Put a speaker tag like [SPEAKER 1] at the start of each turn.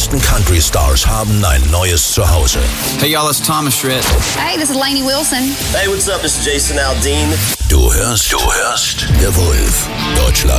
[SPEAKER 1] größten Country-Stars haben ein neues Zuhause.
[SPEAKER 2] Hey y'all, it's Thomas Schritt.
[SPEAKER 3] Hey, this is Lainey Wilson.
[SPEAKER 4] Hey, what's up? This is Jason Aldean.
[SPEAKER 1] Du hörst The Wolf, Deutschland